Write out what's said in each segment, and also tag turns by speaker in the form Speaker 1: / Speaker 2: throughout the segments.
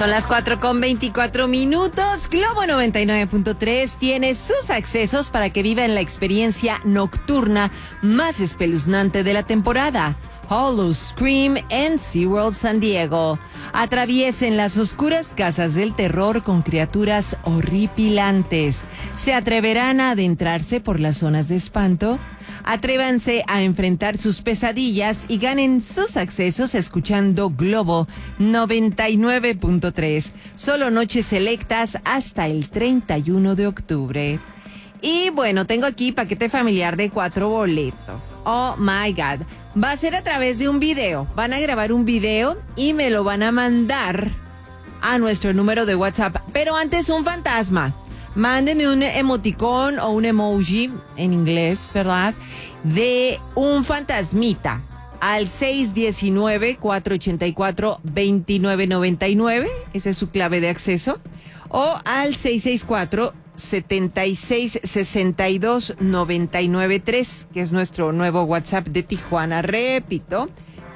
Speaker 1: Son las 4:24. Globo 99.3 tiene sus accesos para que viva en la experiencia nocturna más espeluznante de la temporada. Howl-O-Scream en SeaWorld San Diego. Atraviesen las oscuras casas del terror con criaturas horripilantes. ¿Se atreverán a adentrarse por las zonas de espanto? Atrévanse a enfrentar sus pesadillas y ganen sus accesos escuchando Globo 99.3. Solo noches selectas hasta el 31 de octubre. Y bueno, tengo aquí paquete familiar de 4 boletos. Oh my God. Va a ser a través de un video. Van a grabar un video y me lo van a mandar a nuestro número de WhatsApp. Pero antes un fantasma. Mándenme un emoticón o un emoji en inglés, ¿verdad? De un fantasmita al 619-484-2999. Esa es su clave de acceso. O al 664-7662-993, que es nuestro nuevo WhatsApp de Tijuana. Repito,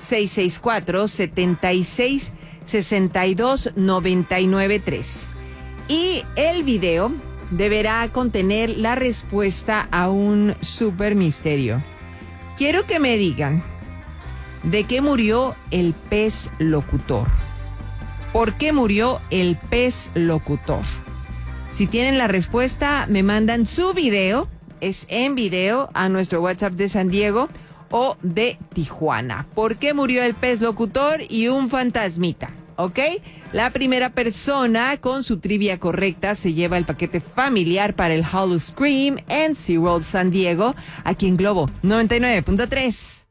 Speaker 1: 664-7662-993. Y el video deberá contener la respuesta a un super misterio. Quiero que me digan de qué murió el pez locutor. ¿Por qué murió el pez locutor? Si tienen la respuesta, me mandan su video, es en video, a nuestro WhatsApp de San Diego o de Tijuana. ¿Por qué murió el pez locutor y un fantasmita? ¿Ok? La primera persona con su trivia correcta se lleva el paquete familiar para el Howl-O-Scream en SeaWorld San Diego, aquí en Globo 99.3.